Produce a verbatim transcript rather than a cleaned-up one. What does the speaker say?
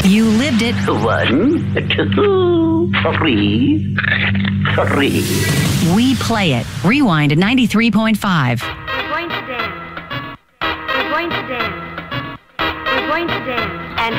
You lived it. One, two, three, three. We play it. Rewind to ninety-three point five. We're going to dance. We're going to dance. We're going to dance. And